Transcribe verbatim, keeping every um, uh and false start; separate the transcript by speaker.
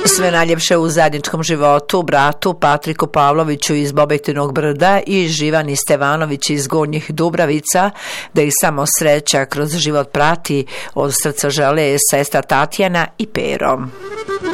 Speaker 1: Sve najljepše u zajedničkom životu bratu Patriku Pavloviću iz Bobektinog Brda i Živani Stevanović iz Gornjih Dubravica, da ih samo sreća kroz život prati, od srca žele sestra Tatjana i Pero.